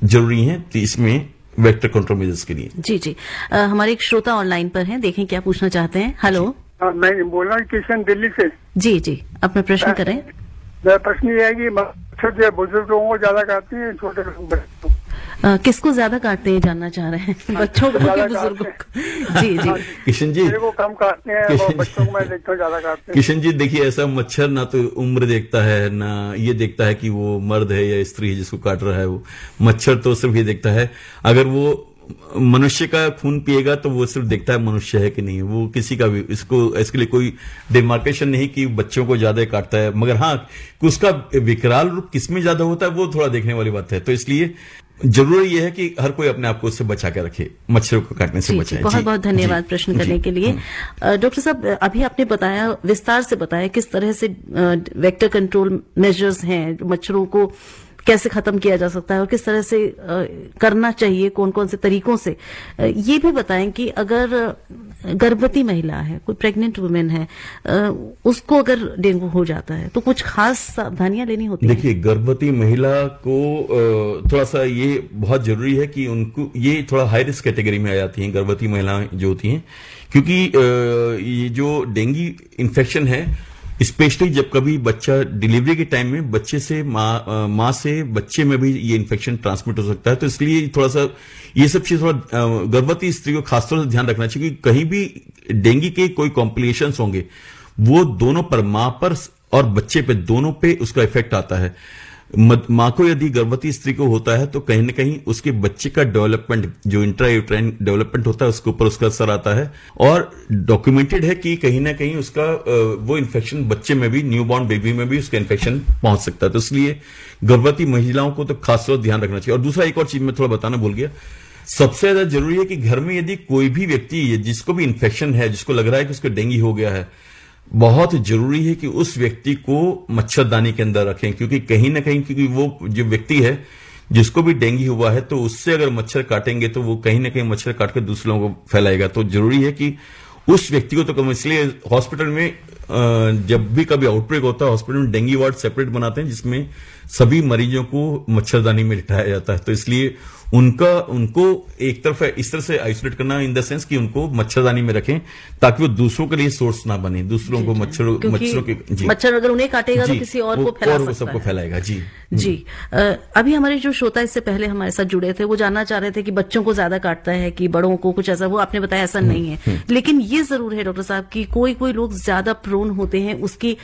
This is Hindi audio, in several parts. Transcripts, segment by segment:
जरूरी हैं इसमें वेक्टर कंट्रोल मेजर्स के लिए। जी जी, हमारे एक श्रोता ऑनलाइन पर हैं, देखें क्या पूछना चाहते हैं। हेलो, मैं बोला किशन दिल्ली से। जी जी, अपना प्रश्न करें। मेरा प्रश्न ये है कि मच्छर जो है बुजुर्ग लोगों को ज्यादा काटती है, छोटे बच्चों किसको ज्यादा काटते हैं जानना चाह रहे हैं, बच्चों को कि बुजुर्गों को? जी जी किशन जी, मेरे को कम काटते हैं और बच्चों को मैं देखता हूँ ज्यादा काटते हैं। किशन जी देखिए, ऐसा मच्छर ना तो उम्र देखता है, ना ये देखता है कि वो मर्द है या स्त्री है जिसको काट रहा है। वो मच्छर तो सिर्फ ये देखता है, अगर वो मनुष्य का खून पिएगा तो वो सिर्फ देखता है मनुष्य है कि नहीं है, वो किसी का भी इसके लिए कोई डिमार्केशन नहीं कि बच्चों को ज्यादा काटता है। मगर हाँ, कि उसका विकराल रूप किसमें ज्यादा होता है वो थोड़ा देखने वाली बात है। तो इसलिए जरूरी यह है कि हर कोई अपने आप को उससे बचा के रखे, मच्छरों को काटने से बचाए। बहुत बहुत धन्यवाद प्रश्न करने के लिए। डॉक्टर साहब, अभी आपने बताया, विस्तार से बताया किस तरह से वेक्टर कंट्रोल मेजर्स हैं, मच्छरों को कैसे खत्म किया जा सकता है और किस तरह से करना चाहिए, कौन कौन से तरीकों से। ये भी बताएं कि अगर गर्भवती महिला है, कोई प्रेग्नेंट वुमेन है, उसको अगर डेंगू हो जाता है तो कुछ खास सावधानियां लेनी होती है। देखिए, गर्भवती महिला को थोड़ा सा ये बहुत जरूरी है कि उनको, ये थोड़ा हाई रिस्क कैटेगरी में आ जाती हैं गर्भवती महिलाएं जो होती हैं, क्योंकि ये जो डेंगू इन्फेक्शन है, स्पेशली जब कभी बच्चा डिलीवरी के टाइम में बच्चे से माँ से बच्चे में भी ये इन्फेक्शन ट्रांसमिट हो सकता है। तो इसलिए थोड़ा सा ये सब चीज थोड़ा गर्भवती स्त्री को खासतौर से ध्यान रखना चाहिए कि कहीं भी डेंगू के कोई कॉम्प्लिकेशंस होंगे वो दोनों पर, माँ पर और बच्चे पे, दोनों पे उसका इफेक्ट आता है। माँ को यदि गर्भवती स्त्री को होता है तो कहीं ना कहीं उसके बच्चे का डेवलपमेंट, जो इंट्रायूट्राइन डेवलपमेंट होता है, उसके ऊपर उसका असर आता है। और डॉक्यूमेंटेड है कि कहीं ना कहीं उसका वो इन्फेक्शन बच्चे में भी, न्यूबॉर्न बेबी में भी उसका इन्फेक्शन पहुंच सकता है। तो इसलिए गर्भवती महिलाओं को तो खासतौर ध्यान रखना चाहिए। और दूसरा एक और चीज मैं थोड़ा बताना भूल गया, सबसे ज्यादा जरूरी है कि घर में यदि कोई भी व्यक्ति जिसको भी इन्फेक्शन है, जिसको लग रहा है कि उसको डेंगू हो गया है, बहुत जरूरी है कि उस व्यक्ति को मच्छरदानी के अंदर रखें, क्योंकि कहीं ना कहीं, क्योंकि वो जो व्यक्ति है जिसको भी डेंगू हुआ है तो उससे अगर मच्छर काटेंगे तो वो कहीं ना कहीं मच्छर काट कर दूसरे लोगों को फैलाएगा। तो जरूरी है कि उस व्यक्ति को तो कम, इसलिए हॉस्पिटल में जब भी कभी आउटब्रेक होता है, हॉस्पिटल में डेंगू वार्ड सेपरेट बनाते हैं जिसमें सभी मरीजों को मच्छरदानी में लिटाया जाता है। तो इसलिए उनको एक तरफ इस तरह से आइसोलेट करना, इन द सेंस कि उनको मच्छरदानी में रखें ताकि वो दूसरों के लिए सोर्स ना बने, दूसरों को मच्छरों के मच्छर अगर उन्हें काटेगा तो किसी और को फैला सकता है, सबको फैलाएगा। जी जी। अभी हमारे जो श्रोता इससे पहले हमारे साथ जुड़े थे वो जानना चाह रहे थे कि बच्चों को ज्यादा काटता है कि बड़ों को, कुछ ऐसा वो आपने बताया ऐसा नहीं है। लेकिन ये जरूर है डॉक्टर साहब कि कोई लोग ज्यादा प्रोन होते हैं, उसकी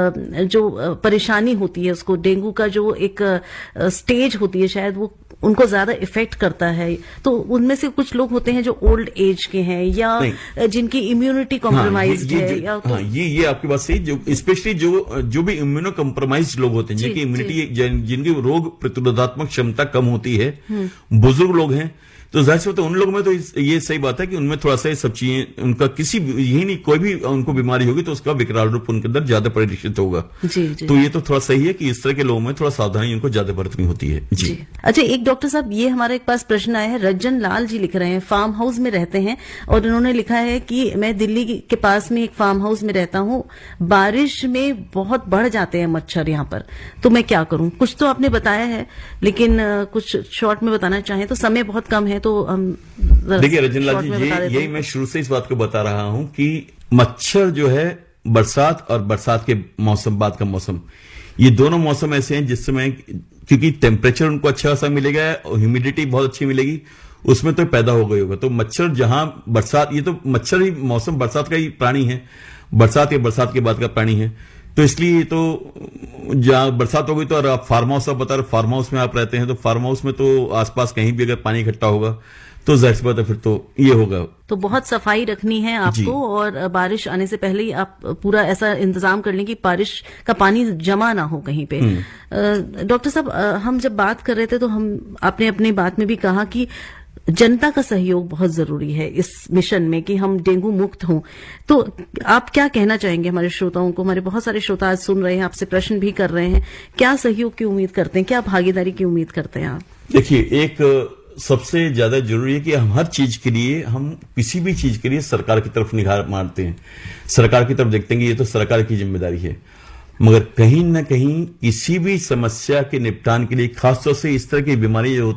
जो परेशानी होती है, उसको डेंगू का जो एक स्टेज होती है शायद वो उनको ज्यादा इफेक्ट करता है। तो उनमें से कुछ लोग होते हैं जो ओल्ड एज के हैं या जिनकी इम्यूनिटी कॉम्प्रोमाइज्ड है, या तो ये आपकी बात सही। जो स्पेशली जो भी इम्यूनो कॉम्प्रोमाइज्ड लोग होते हैं, जिनकी इम्यूनिटी, जिनकी रोग प्रतिरोधात्मक क्षमता कम होती है, बुजुर्ग लोग हैं, तो जाहिर से होता है उन लोगों में तो ये सही बात है कि उनमें थोड़ा सा ये सब चीजें, उनका किसी यही नहीं, कोई भी उनको बीमारी होगी तो उसका विकराल रूप उनके अंदर ज्यादा परिलक्षित होगा। जी, जी। तो ये तो थोड़ा सही है कि इस तरह के लोगों में थोड़ा सावधानी उनको ज्यादा बरतनी होती है। जी। अच्छा, एक डॉक्टर साहब, ये हमारे पास प्रश्न आया है, रज्जन लाल जी लिख रहे हैं, फार्म हाउस में रहते हैं और उन्होंने लिखा है कि मैं दिल्ली के पास में एक फार्म हाउस में रहता हूँ, बारिश में बहुत बढ़ जाते हैं मच्छर यहाँ पर, तो मैं क्या करूँ? कुछ तो आपने बताया है लेकिन कुछ शॉर्ट में बताना चाहें तो, समय बहुत कम है तो हम देखिए रजनलाल जी, यही मैं शुरू से इस बात को बता रहा हूं कि मच्छर जो है, बरसात और बरसात के मौसम बाद का मौसम, ये दोनों मौसम ऐसे हैं जिस समय, क्योंकि टेम्परेचर उनको अच्छा खासा मिलेगा और ह्यूमिडिटी बहुत अच्छी मिलेगी, उसमें तो पैदा हो गई होगा। तो मच्छर जहां बरसात, ये तो मच्छर ही मौसम बरसात का ही प्राणी है, बरसात या बरसात के बाद का प्राणी है। तो इसलिए तो जहां बरसात हो गई तो, और आप फार्म हाउस, आप बता रहे फार्म हाउस में आप रहते हैं, तो फार्म हाउस में तो आसपास कहीं भी अगर पानी इकट्ठा होगा तो जाहिर सी बात है फिर तो ये होगा। तो बहुत सफाई रखनी है आपको, और बारिश आने से पहले ही आप पूरा ऐसा इंतजाम कर लें कि बारिश का पानी जमा ना हो कहीं पे। डॉक्टर साहब, हम जब बात कर रहे थे तो आपने अपनी बात में भी कहा कि जनता का सहयोग बहुत जरूरी है इस मिशन में कि हम डेंगू मुक्त हों। तो आप क्या कहना चाहेंगे हमारे श्रोताओं को? हमारे बहुत सारे श्रोता आज सुन रहे हैं, आपसे प्रश्न भी कर रहे हैं, क्या सहयोग की उम्मीद करते हैं, क्या भागीदारी की उम्मीद करते हैं आप? देखिए, एक सबसे ज्यादा जरूरी है कि हम हर चीज के लिए, हम किसी भी चीज के लिए सरकार की तरफ निगाह मारते हैं, सरकार की तरफ देखते हैं कि ये तो सरकार की जिम्मेदारी है, मगर कहीं ना कहीं किसी भी समस्या के निपटान के लिए, खासतौर से इस तरह की बीमारी